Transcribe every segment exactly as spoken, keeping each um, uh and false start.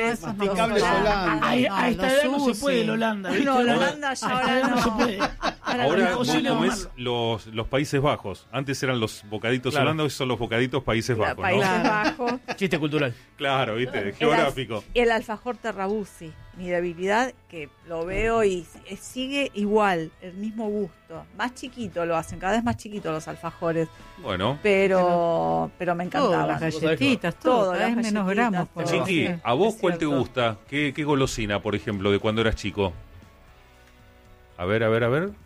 chocolates, no, masticables no, Holanda. A, a esta edad no se puede el Holanda, ¿viste? No, el Holanda ya A esta ahora edad no no. se puede. Ahora vos imposible comés tomarlo. los, los Países Bajos. Antes eran los bocaditos Claro. Holanda, hoy son los bocaditos Países Bajos, Países ¿no? Bajos. Chiste cultural. Claro, viste, El, geográfico. alf- el alfajor Terrabuzzi, mi debilidad, que lo veo y s- sigue igual, el mismo gusto. Más chiquito lo hacen, cada vez más chiquitos los alfajores, Bueno, pero pero me Todas encantaban. las galletitas, todo, Todas cada las vez menos galletitas, gramos. por- todo. Chiqui, Sí, ¿a vos es cuál te cierto. gusta? ¿Qué, ¿Qué golosina, por ejemplo, de cuando eras chico? A ver, a ver, a ver.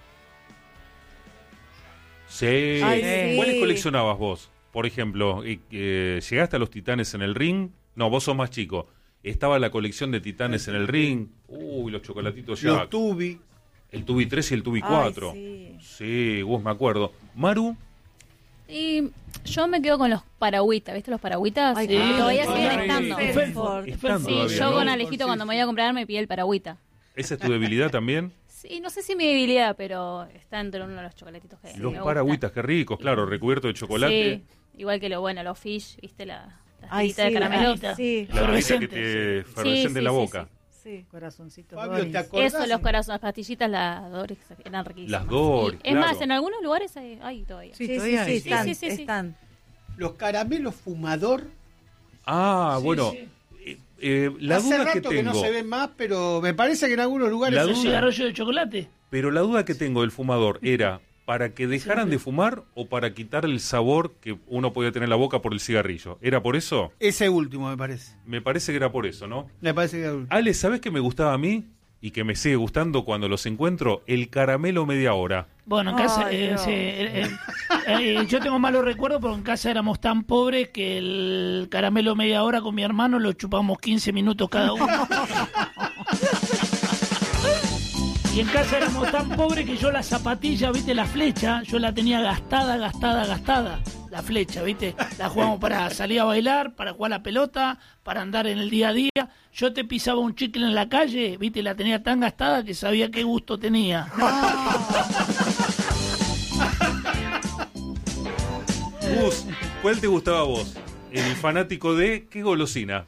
Sí. Ay, sí. ¿Cuáles coleccionabas vos? Por ejemplo, eh, eh, ¿llegaste a los Titanes en el ring? No, vos sos más chico. ¿Estaba la colección de Titanes en el ring? Uy, los chocolatitos ya. Los tubi. El Tubi tres y el Tubi Ay, cuatro. sí. Sí, vos me acuerdo. Maru, Y yo me quedo con los paragüitas, ¿viste los paragüitas? Ay, Sí, qué todavía lindo. siguen Ay, estando. sí. Felford. están Sí, todavía, yo ¿no? con Alejito cuando me voy a comprar me pide el paragüita. ¿Esa es tu debilidad también? Sí, no sé si mi debilidad, pero está entre uno de los chocolatitos que Los me gustan. paragüitas, qué ricos, claro, recubierto de chocolate. Sí, igual que lo bueno, los fish, ¿viste? La, la Ay, tirita de sí, caramelo. la- sí. La barrita que Efervescente. te efervescente Sí, en sí, la sí, boca. Sí. Corazoncitos. Fabio, Doris. ¿te acordás? Eso, los corazones, las pastillitas, las Doris, eran riquísimas. Las Doris, Y, es claro. más, en algunos lugares hay, hay todavía. Sí, Sí, sí, todavía sí, hay. están, Sí, sí, sí, sí. están. Los caramelos fumador. Ah, bueno. eh, eh, la Hace duda rato que que, tengo, no se ven más, pero me parece que en algunos lugares... La ¿El duda- cigarrillo de chocolate? pero la duda que tengo del fumador era para que dejaran de fumar o para quitar el sabor que uno podía tener en la boca por el cigarrillo. ¿Era por eso? Ese último, me parece. Me parece que era por eso, ¿no? Me parece que era el último. Ale, ¿sabés qué me gustaba a mí? Y que me sigue gustando cuando los encuentro, el caramelo media hora. Bueno, en casa, Ay, eh, no. sí, eh, eh, eh, yo tengo malos recuerdos porque en casa éramos tan pobres que el caramelo media hora con mi hermano lo chupamos quince minutos cada uno. Y en casa éramos tan pobres que yo la zapatilla, viste, la flecha, yo la tenía gastada, gastada, gastada. La flecha, viste, la jugamos para salir a bailar, para jugar a la pelota, para andar en el día a día. Yo te pisaba un chicle en la calle, viste, la tenía tan gastada que sabía qué gusto tenía. Gus, ¿cuál te gustaba a vos? El fanático de qué golosina.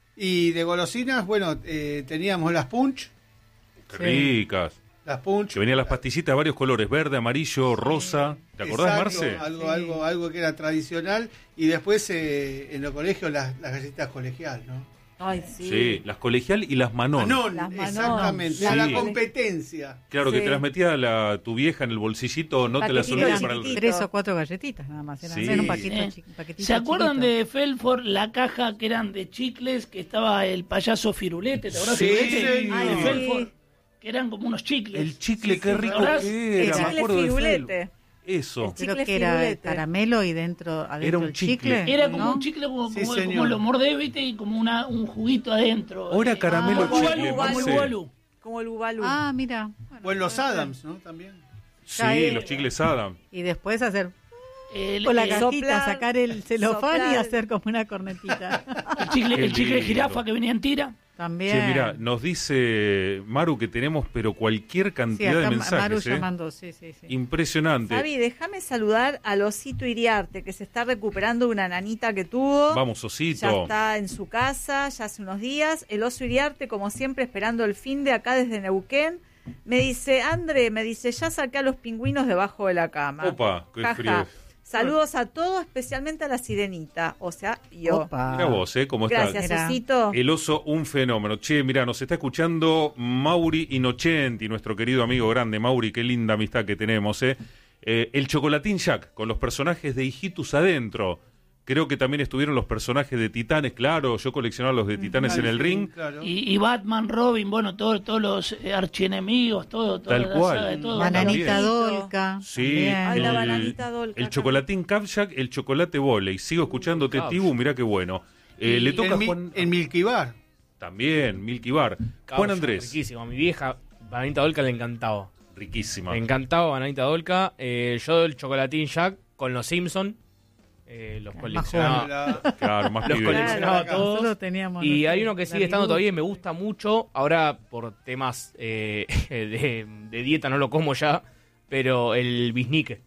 Y de golosinas, bueno, eh, teníamos las punch. Qué ricas. Las punch. Que venían las pastillitas de varios colores, verde, amarillo, rosa. ¿Te acordás, Exacto, Marce? Algo, algo, algo que era tradicional. Y después eh, en los colegios las, las galletitas colegial, ¿no? Ay, sí. Sí, las colegial y las Manón. Manón, Las Manón. exactamente. Sí. A la competencia. Claro, que Sí. te las metía la, tu vieja en el bolsillito, no te las Paquetito olvides para el... chiquitito. Pues Tres o cuatro galletitas nada más. eran- Sí. Era eran un un paquetito, Eh, chi- paquetito ¿Se acuerdan chiquito. de Felford, la caja que eran de chicles, que estaba el payaso Firulete? ¿Te acordás? Sí, Firulete? sí. Ay, de Sí. Felford, que eran como unos chicles. El chicle, qué rico ¿Recordás? que El era, me chicle acuerdo de firulete. Fel. Eso. El chicle Creo que era firulete. caramelo y dentro adentro Era un el chicle. chicle. Era como ¿no? un chicle, como, Sí, como, señor. como lo mordés, ¿viste? Y como una, un juguito adentro. Ahora Eh, caramelo como el chicle, Ubalú, como el Marce. Ubalú. Como el Ubalú. Ah, mira. O en los Adams, ¿no? También. Sí, Cae- los chicles Adam. Y después hacer El, con la el- cajita, soplar, sacar el celofán y soplar. hacer como una cornetita. el chicle, Qué el chicle de lindo. jirafa que venía en tira. También. Che, mira, nos dice Maru que tenemos pero cualquier Sí, cantidad acá de Maru mensajes. ¿eh? llamando, sí, sí, sí. Impresionante. Fabi, déjame saludar al osito Iriarte, que se está recuperando de una nanita que tuvo. Vamos, Ya Osito. está en su casa, ya hace unos días. El oso Iriarte, como siempre, esperando el fin de acá desde Neuquén. Me dice, André, me dice, ya saqué a los pingüinos debajo de la cama. Opa, qué Ja, frío. ja. Saludos a todos, especialmente a la sirenita, o sea, yo. Opa. Mira vos, ¿eh? ¿Cómo está? Gracias, Mira. osito. El oso, un fenómeno. Che, mira, nos está escuchando Mauri Inocenti, nuestro querido amigo grande. Mauri, qué linda amistad que tenemos, ¿eh? Eh, el Chocolatín Jack, con los personajes de Hijitus adentro. Creo que también estuvieron los personajes de Titanes, claro, yo coleccionaba los de Titanes en el ring. Claro. Y, y Batman, Robin, bueno, todos todos los eh, archienemigos, todo, toda Tal la cual. saga de todo. Bananita También. Dolca. Sí, también. Ay, la el, bananita Dolca, el acá. Chocolatín Kapjak, el chocolate volei. Sigo escuchándote, Couch. Tibu, mirá qué bueno. Eh, le toca a en, Mi- Juan... en Milky Bar. También, Milky Bar. Caucho, Juan Andrés. Riquísimo. A mi vieja, Bananita Dolca, le encantaba. Riquísima. Me encantaba Bananita Dolca. Eh, yo el Chocolatín Jack con los Simpson eh, los Más coleccionaba. La- Claro, más Los pibe. coleccionaba Claro, todos. nosotros teníamos, Y no hay sé, uno que la sigue estando Bibu. todavía y me gusta mucho. Ahora, por temas eh, de, de dieta, no lo como ya. Pero el bisnique.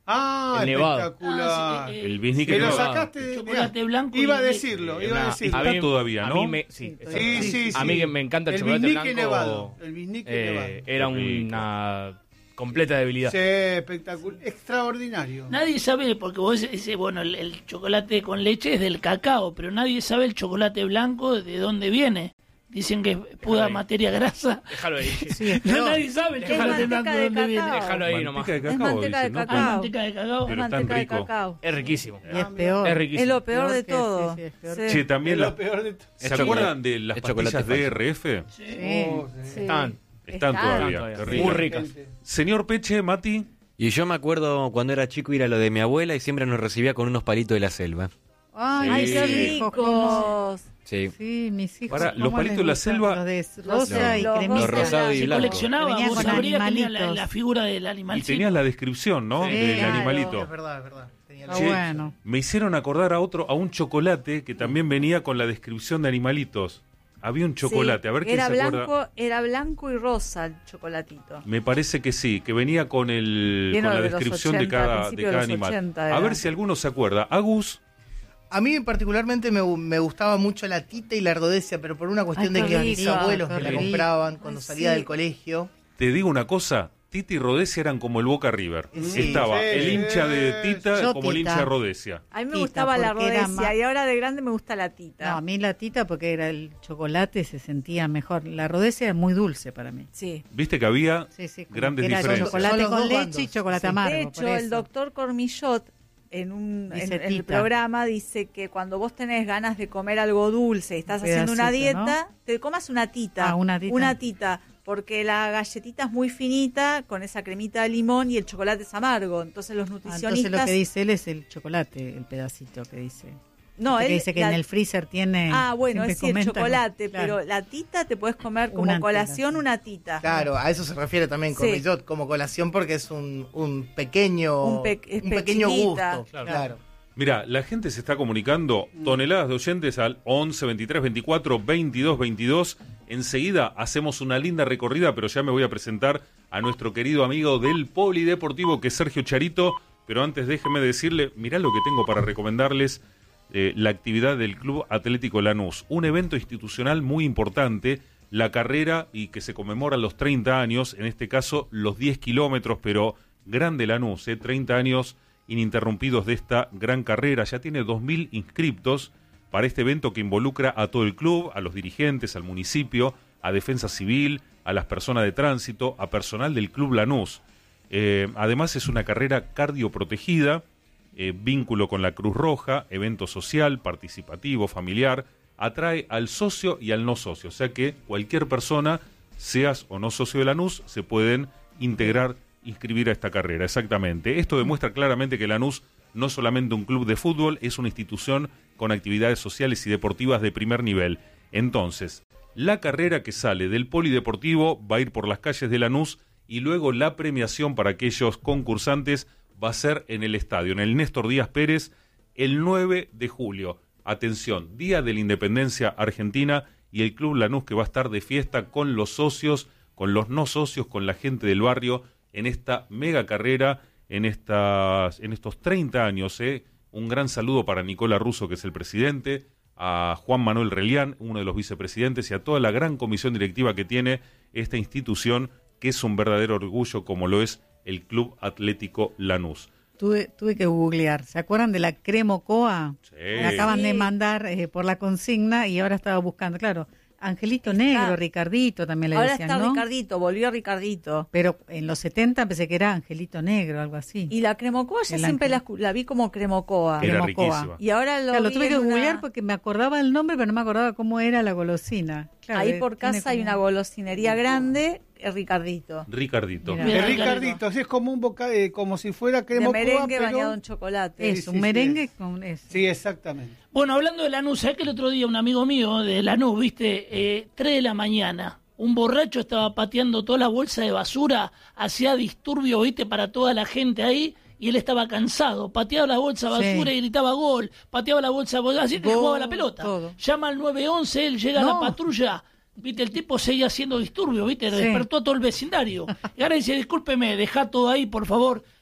Ah, El nevado. espectacular. Ah, sí, eh, El bisnique que lo nevado. sacaste de Chocolate mirá, blanco Iba a y- decirlo, iba a Una- decirlo. Está mí- todavía, a ¿no? mí me, sí, Sí, exacto. sí, sí. A mí que me encanta el, El chocolate bisnique blanco. nevado. El bisnique eh, nevado. era Qué rico. una completa debilidad. Sí, espectacular. Extraordinario. Nadie sabe, porque vos decís, bueno, el, el chocolate con leche es del cacao, pero nadie sabe el chocolate blanco de dónde viene. Dicen que es pura ahí. materia grasa. Déjalo ahí. Sí, es No, peor. nadie sabe el Es chocolate blanco manteca de de dónde viene. cacao. Déjalo ahí nomás. Manteca de Es cacao, manteca de dicen, ¿no? cacao. Ah, manteca de cacao. Es Pero es tan manteca de rico. cacao. Es riquísimo. Y es peor. Es riquísimo. Es lo peor Peor de que- todo. sí, sí, es peor. Sí. Che, Es también lo la- peor de todo. ¿Se chocolate. acuerdan de las Es chocolate pastillas de falso. R F? Sí. Oh, sí. Sí. Están. Están Están. todavía. todavía. Qué Sí. rico. Muy ricas. Señor Peche, Mati. Y yo me acuerdo cuando era chico ir a lo de mi abuela y siempre nos recibía con unos palitos de la selva. Ay, Ay, Sí. qué hijos, cómo- ricos. Sí. Sí, mis hijos. Para, los cómo palitos les de la gustan selva- Los de rosa y Los cremita. Los rosados y Se blanco. coleccionaba, Venía vos con sabrías que tenía la, animalitos. la figura del Y animalcito. tenías la descripción, ¿no? Sí, Del claro. animalito. Es verdad, es verdad. Tenía la- Ah, Che, bueno. Me hicieron acordar a otro, a un chocolate que también venía con la descripción de animalitos. Había un chocolate, Sí, a ver quién era se blanco, acuerda. Era blanco y rosa el chocolatito. Me parece que sí, que venía con el Vino con la de los descripción ochenta, de al cada, principio de de cada los animal. ochenta A era. ver si alguno se acuerda. Agus, A mí particularmente me, me gustaba mucho la tita y la rodesia, pero por una cuestión Ay, de qué que mis rico, abuelos qué me la rico. compraban cuando Ay, salía sí. del colegio. te digo una cosa, Tita y Rodesia eran como el Boca River. Sí, Estaba sí, el hincha de Tita Yo como el Tita. hincha de Rodesia. A mí me Tita, gustaba la porque era rodesia más- y ahora de grande me gusta la tita. No, a mí la tita porque era el chocolate se sentía mejor. La rodesia es muy dulce para mí. Sí. Viste que había Sí, sí, como grandes que era diferencias. chocolate Son los con dos leche bandos. y chocolate Sí. amargo. De por hecho, el eso. doctor Cormillot en, un, Dice en, en el tita. programa dice que cuando vos tenés ganas de comer algo dulce y estás Un haciendo una pedacito, dieta, te comas una tita. Ah, una tita. Una tita, porque la galletita es muy finita con esa cremita de limón y el chocolate es amargo. Entonces los Ah, entonces nutricionistas... lo que dice él es el chocolate, el pedacito que dice. no, Porque él, dice que la- en el freezer tiene. Ah, bueno, siempre es sí, el comentan, chocolate, claro. pero la tita te puedes comer como Una entera, colación sí. una tita. Claro, a eso se refiere también con Sí. Cormillot como colación porque es un, un pequeño Un pe- es un pequeño chiquita. gusto. Claro. Claro. Mira, la gente se está comunicando, toneladas de oyentes al once, veintitrés, veinticuatro, veintidós, veintidós. Enseguida hacemos una linda recorrida, pero ya me voy a presentar a nuestro querido amigo del Polideportivo, que es Sergio Charito. Pero antes déjeme decirle, mirá lo que tengo para recomendarles, eh, la actividad del Club Atlético Lanús. Un evento institucional muy importante, la carrera y que se conmemora los treinta años, en este caso los diez kilómetros, pero grande Lanús, eh, treinta años ininterrumpidos de esta gran carrera. Ya tiene dos mil inscriptos para este evento que involucra a todo el club, a los dirigentes, al municipio, a Defensa Civil, a las personas de tránsito, a personal del Club Lanús. Eh, además es una carrera cardioprotegida, eh, vínculo con la Cruz Roja, evento social, participativo, familiar, atrae al socio y al no socio, o sea que cualquier persona, seas o no socio de Lanús, se pueden integrar, inscribir a esta carrera, exactamente. Esto demuestra claramente que Lanús no es solamente un club de fútbol, es una institución con actividades sociales y deportivas de primer nivel. Entonces, la carrera que sale del Polideportivo va a ir por las calles de Lanús y luego la premiación para aquellos concursantes va a ser en el estadio, en el Néstor Díaz Pérez, el nueve de julio. Atención, Día de la Independencia Argentina y el Club Lanús que va a estar de fiesta con los socios, con los no socios, con la gente del barrio en esta mega carrera, en, estas, en estos treinta años. ¿eh? Un gran saludo para Nicola Russo, que es el presidente, a Juan Manuel Relián, uno de los vicepresidentes, y a toda la gran comisión directiva que tiene esta institución, que es un verdadero orgullo, como lo es el Club Atlético Lanús. Tuve, tuve que googlear. ¿Se acuerdan de la Cremocoa? Sí. Me acaban Sí. de mandar eh, por la consigna y ahora estaba buscando. Claro, Angelito Negro, Ricardito también le Ahora decían, está ¿no? Ricardito, volvió Ricardito. Pero en los setenta pensé que era Angelito Negro, algo así. Y la cremocoa yo El siempre la, ángel. escu- la vi como cremocoa. Era Cremocoa. riquísima. Y ahora lo, Claro, lo vi tuve que en una- googlear porque me acordaba el nombre, pero no me acordaba cómo era la golosina. Claro, Ahí eh, por tiene casa hay como- una golosinería grande, es Ricardito. Ricardito. Mira. Mira, El Ricardito, así es como un boca, eh, como si fuera De crema merengue pero... bañado en chocolate. Es Sí, sí, un sí, merengue es. con eso. Sí, exactamente. Bueno, hablando de Lanús, ¿sabés que el otro día un amigo mío de Lanús, viste, eh, tres de la mañana, un borracho estaba pateando toda la bolsa de basura, hacía disturbio, viste, para toda la gente ahí, y él estaba cansado, pateaba la bolsa de basura Sí. y gritaba gol, pateaba la bolsa de basura, así que Gol, jugaba la pelota. todo. Llama al nueve once, él llega a No. la patrulla, viste, el tipo seguía haciendo disturbio, viste, Sí. despertó a todo el vecindario. Y ahora dice, discúlpeme, dejá todo ahí, por favor.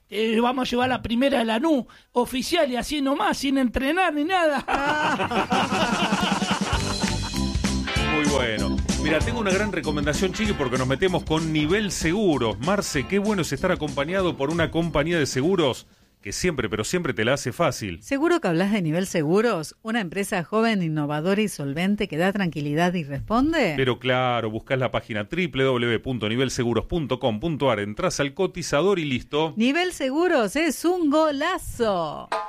te vamos a llevar la primera de la N U, oficial y así nomás, sin entrenar ni nada. Muy bueno. Mira, tengo una gran recomendación, Chiqui, porque nos metemos con Nivel Seguros. Marce, qué bueno es estar acompañado por una compañía de seguros que siempre, pero siempre te la hace fácil. ¿Seguro que hablas de Nivel Seguros? ¿Una empresa joven, innovadora y solvente que da tranquilidad y responde? Pero claro, buscás la página doble u doble u doble u punto nivel seguros punto com punto a r, entras al cotizador y listo. Nivel Seguros es un golazo.